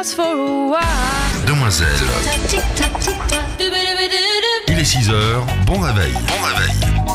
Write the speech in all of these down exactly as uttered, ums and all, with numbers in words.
last for a while. Demoiselle, il est six heures, bon réveil, bon réveil.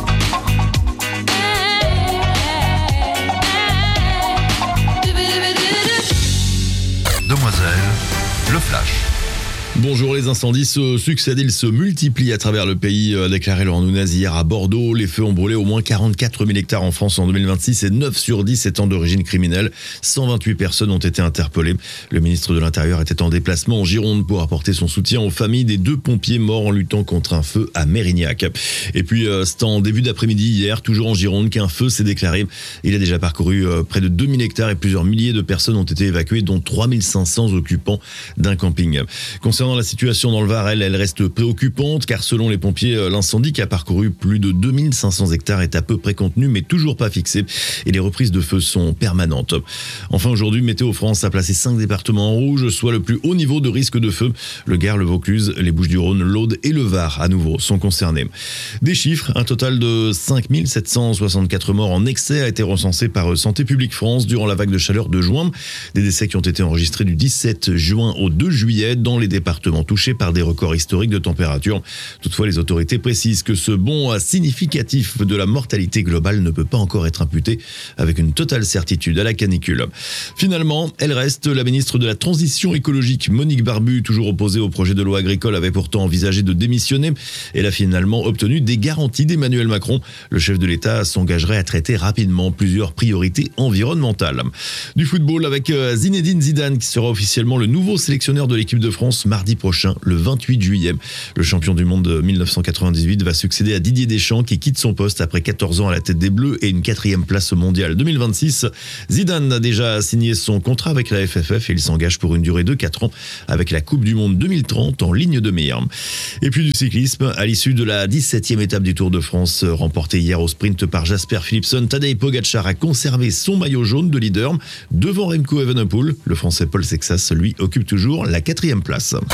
Demoiselle, le flash. Bonjour, les incendies se succèdent, ils se multiplient à travers le pays, a déclaré Laurent Nunez hier à Bordeaux. Les feux ont brûlé au moins quarante-quatre mille hectares en France en deux mille vingt-six et neuf sur dix étant d'origine criminelle. cent vingt-huit personnes ont été interpellées. Le ministre de l'Intérieur était en déplacement en Gironde pour apporter son soutien aux familles des deux pompiers morts en luttant contre un feu à Mérignac. Et puis, c'est en début d'après-midi hier, toujours en Gironde, qu'un feu s'est déclaré. Il a déjà parcouru près de deux mille hectares et plusieurs milliers de personnes ont été évacuées, dont trois mille cinq cents occupants d'un camping. Concernant la situation dans le Var, elle, elle reste préoccupante car selon les pompiers, l'incendie qui a parcouru plus de deux mille cinq cents hectares est à peu près contenu mais toujours pas fixé et les reprises de feu sont permanentes. Enfin aujourd'hui, Météo France a placé cinq départements en rouge, soit le plus haut niveau de risque de feu. Le Gard, le Vaucluse, les Bouches-du-Rhône, l'Aude et le Var à nouveau sont concernés. Des chiffres, un total de cinq mille sept cent soixante-quatre morts en excès a été recensé par Santé publique France durant la vague de chaleur de juin. Des décès qui ont été enregistrés du dix-sept juin au deux juillet dans les départements touchés par des records historiques de température. Toutefois, les autorités précisent que ce bond significatif de la mortalité globale ne peut pas encore être imputé avec une totale certitude à la canicule. Finalement, elle reste la ministre de la Transition écologique. Monique Barbu, toujours opposée au projet de loi agricole, avait pourtant envisagé de démissionner. Elle a finalement obtenu des garanties d'Emmanuel Macron. Le chef de l'État s'engagerait à traiter rapidement plusieurs priorités environnementales. Du football avec Zinedine Zidane qui sera officiellement le nouveau sélectionneur de l'équipe de France mardi prochain, le vingt-huit juillet. Le champion du monde de dix-neuf cent quatre-vingt-dix-huit va succéder à Didier Deschamps qui quitte son poste après quatorze ans à la tête des Bleus et une quatrième place au mondial deux mille vingt-six. Zidane a déjà signé son contrat avec la F F F et il s'engage pour une durée de quatre ans avec la Coupe du Monde deux mille trente en ligne de mire. Et puis du cyclisme, à l'issue de la dix-septième étape du Tour de France remportée hier au sprint par Jasper Philipsen, Tadej Pogacar a conservé son maillot jaune de leader devant Remco Evenepoel. Le Français Paul Sexas, lui, occupe toujours la quatrième place.